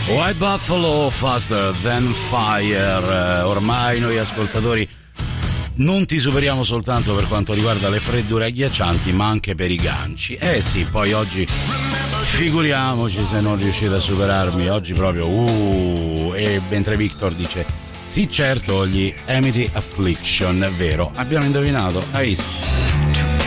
White Buffalo, Faster Than Fire. Ormai noi ascoltatori non ti superiamo soltanto per quanto riguarda le freddure agghiaccianti, ma anche per i ganci. Eh sì, poi oggi figuriamoci se non riuscite a superarmi. Oggi proprio e mentre Victor dice sì certo, gli Amity Affliction, è vero, abbiamo indovinato, hai visto?